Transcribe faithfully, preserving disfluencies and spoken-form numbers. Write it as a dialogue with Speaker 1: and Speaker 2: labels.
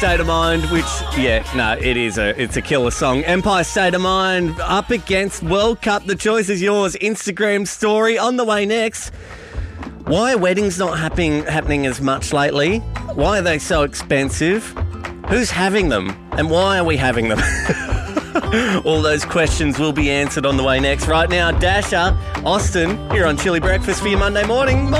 Speaker 1: State of Mind, which, yeah, no, it is a, it's a killer song. Empire State of Mind up against World Cup. The choice is yours. Instagram story on the way next. Why are weddings not happening, happening as much lately? Why are they so expensive? Who's having them? And why are we having them? All those questions will be answered on the way next. Right now, Dasher, Austin, here on Chili Breakfast for your Monday morning.